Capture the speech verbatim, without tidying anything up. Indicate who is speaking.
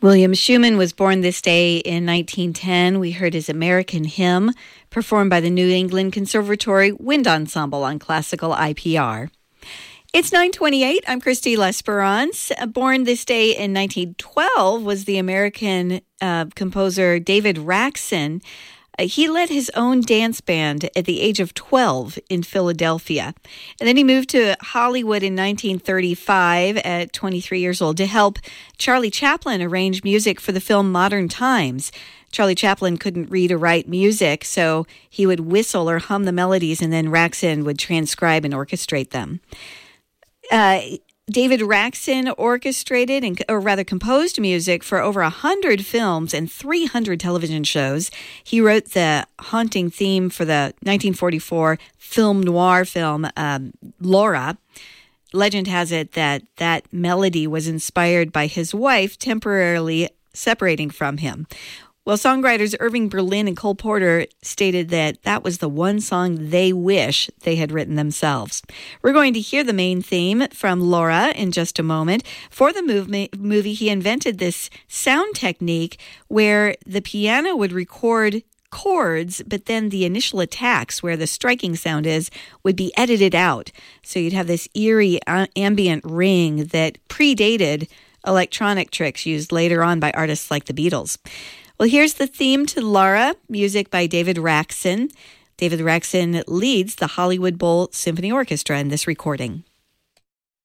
Speaker 1: William Schumann was born this day in nineteen ten. We heard his American Hymn, performed by the New England Conservatory Wind Ensemble on classical I P R. It's nine twenty-eight. I'm Christy L'Esperance. Born this day in nineteen twelve was the American uh, composer David Raksin. Uh, he led his own dance band at the age of twelve in Philadelphia. And then he moved to Hollywood in nineteen thirty-five at twenty-three years old to help Charlie Chaplin arrange music for the film Modern Times. Charlie Chaplin couldn't read or write music, so he would whistle or hum the melodies, and then Raksin would transcribe and orchestrate them. Uh, David Raksin orchestrated, and, or rather composed music for over one hundred films and three hundred television shows. He wrote the haunting theme for the nineteen forty-four film noir film um, Laura. Legend has it that that melody was inspired by his wife temporarily separating from him. Well, songwriters Irving Berlin and Cole Porter stated that that was the one song they wish they had written themselves. We're going to hear the main theme from Laura in just a moment. For the movie, he invented this sound technique where the piano would record chords, but then the initial attacks, where the striking sound is, would be edited out. So you'd have this eerie uh, ambient ring that predated electronic tricks used later on by artists like the Beatles. Well, here's the theme to Laura, music by David Raksin. David Raksin leads the Hollywood Bowl Symphony Orchestra in this recording.